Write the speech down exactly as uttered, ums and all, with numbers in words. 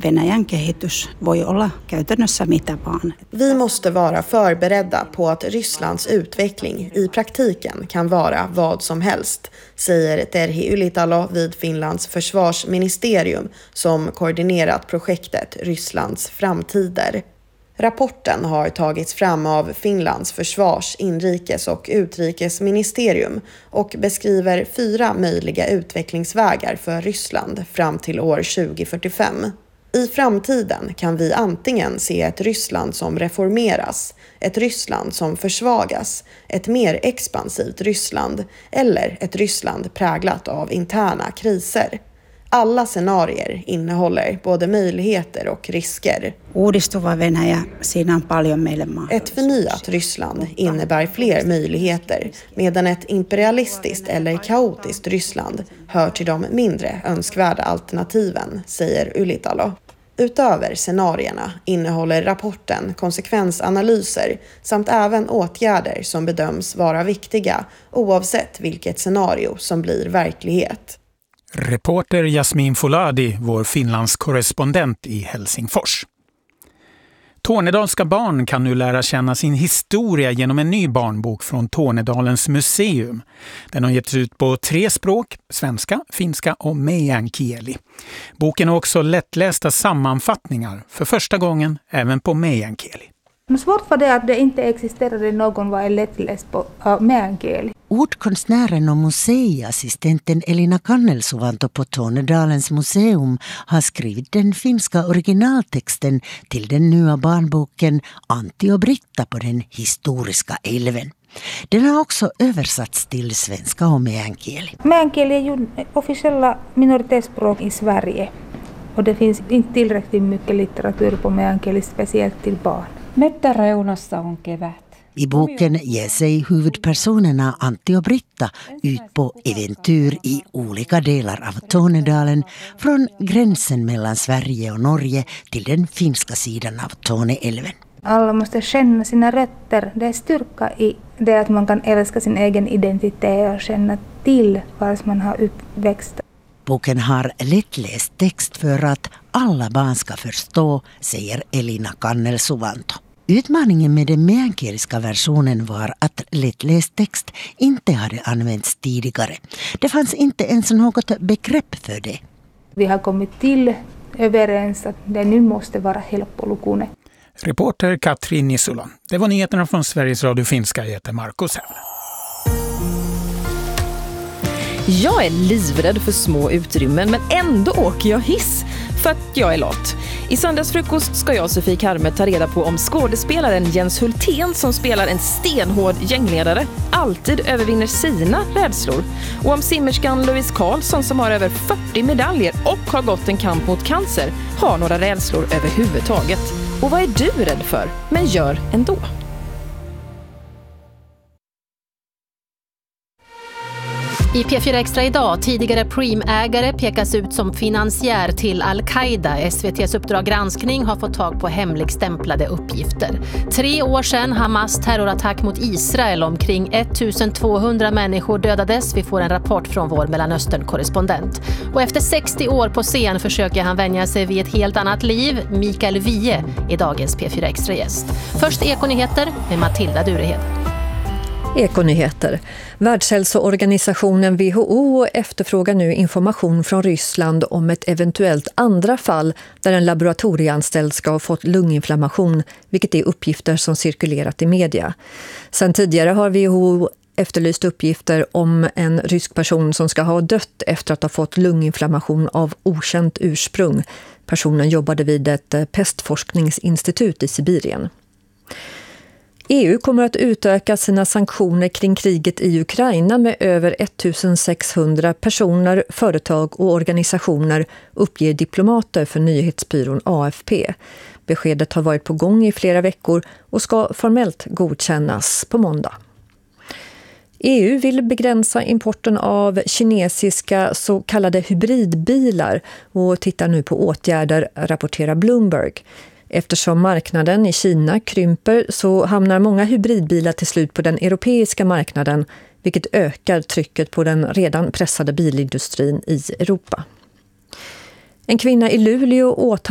Venäjän kehitys voi olla käytännössä mitä vaan. Vi måste vara förberedda på att Rysslands utveckling i praktiken kan vara vad som helst, säger Terhi Ylitalo vid Finlands försvarsministerium som koordinerat projektet Rysslands framtider. Rapporten har tagits fram av Finlands försvars-, inrikes- och utrikesministerium och beskriver fyra möjliga utvecklingsvägar för Ryssland fram till år tjugo fyrtiofem. I framtiden kan vi antingen se ett Ryssland som reformeras, ett Ryssland som försvagas, ett mer expansivt Ryssland eller ett Ryssland präglat av interna kriser. Alla scenarier innehåller både möjligheter och risker. Uudistuva Venäjä, siinä on paljon meille Ett förnyat Ryssland innebär fler möjligheter, medan ett imperialistiskt eller kaotiskt Ryssland hör till de mindre önskvärda alternativen, säger Ylitalo. Utöver scenarierna innehåller rapporten konsekvensanalyser samt även åtgärder som bedöms vara viktiga oavsett vilket scenario som blir verklighet. Reporter Jasmin Foladi, vår Finlands korrespondent i Helsingfors. Tornedalska barn kan nu lära känna sin historia genom en ny barnbok från Tornedalens museum. Den har getts ut på tre språk, svenska, finska och meänkieli. Boken har också lättlästa sammanfattningar, för första gången även på meänkieli. Men svårt var det att det inte existerade någon var lättläst på uh, meänkieli. Ordkonstnären och museiassistenten Elina Kannelsuvanto på Tornedalens museum har skrivit den finska originaltexten till den nya barnboken Antti och Britta på den historiska älven. Den har också översatts till svenska och meänkieli. Meänkieli är ju officiella minoritetsspråk i Sverige och det finns inte tillräckligt mycket litteratur på meänkieli speciellt till barn. Mettäreunassa on kevät. I boken ger sig huvudpersonerna Antti och Britta ut på äventyr i olika delar av Tornedalen, från gränsen mellan Sverige och Norge till den finska sidan av Torneälven. Alla måste känna sina rötter. Det är styrka i det att man kan älska sin egen identitet och känna till var man har uppväxt. Boken har lättläst text för att alla barn ska förstå, säger Elina Kannelsuvanto. Utmaningen med den meänkieliska versionen var att lättläst text inte hade använts tidigare. Det fanns inte ens något begrepp för det. Vi har kommit till överens att det nu måste vara helppolukune. Reporter Katrin Nisula. Det var nyheterna från Sveriges Radio Finska. Jag heter Markus Hell. Jag är livrädd för små utrymmen, men ändå åker jag hiss för att jag är lat. I söndagsfrukost ska jag och Sofie Karme ta reda på om skådespelaren Jens Hultén, som spelar en stenhård gängledare, alltid övervinner sina rädslor. Och om simmerskan Louise Karlsson, som har över fyrtio medaljer och har gått en kamp mot cancer, har några rädslor överhuvudtaget. Och vad är du rädd för, men gör ändå? I P fyra Extra idag, tidigare Preem-ägare pekas ut som finansiär till Al-Qaida. S V T:s Uppdrag granskning har fått tag på hemligstämplade uppgifter. Tre år sedan Hamas terrorattack mot Israel. Omkring ettusentvåhundra människor dödades. Vi får en rapport från vår Mellanöstern-korrespondent. Och efter sextio år på scen försöker han vänja sig vid ett helt annat liv. Mikael Wiehe är dagens P fyra Extra gäst. Först Ekonyheter med Matilda Durehed. Ekonyheter. Världshälsoorganisationen W H O efterfrågar nu information från Ryssland om ett eventuellt andra fall där en laboratorieanställd ska ha fått lunginflammation, vilket är uppgifter som cirkulerat i media. Sedan tidigare har W H O efterlyst uppgifter om en rysk person som ska ha dött efter att ha fått lunginflammation av okänt ursprung. Personen jobbade vid ett pestforskningsinstitut i Sibirien. E U kommer att utöka sina sanktioner kring kriget i Ukraina med över ettusensexhundra personer, företag och organisationer, uppger diplomater för nyhetsbyrån A F P. Beskedet har varit på gång i flera veckor och ska formellt godkännas på måndag. E U vill begränsa importen av kinesiska så kallade hybridbilar och tittar nu på åtgärder, rapporterar Bloomberg. Eftersom marknaden i Kina krymper så hamnar många hybridbilar till slut på den europeiska marknaden, vilket ökar trycket på den redan pressade bilindustrin i Europa. En kvinna i Luleå åtalas